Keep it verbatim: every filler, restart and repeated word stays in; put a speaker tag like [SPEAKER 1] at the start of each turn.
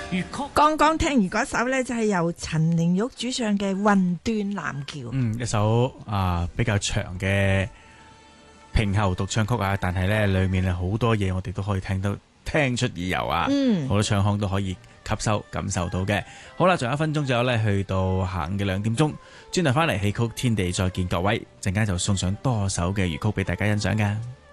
[SPEAKER 1] 粵曲。
[SPEAKER 2] 剛剛聽完嗰首呢，就係由陳玲玉主唱嘅《魂斷藍橋》。
[SPEAKER 3] 嗯，一首啊比較長嘅平喉獨唱曲啊，但係呢裏面係好多嘢，我哋都可以聽到聽出耳油啊，
[SPEAKER 2] 嗯，
[SPEAKER 3] 好多唱腔都可以吸收感受到嘅。好啦，仲有一分鐘左右呢，去到下午嘅兩點鐘，轉頭翻嚟戲曲天地再見各位，陣間就送上多首嘅粵曲俾大家欣賞㗎。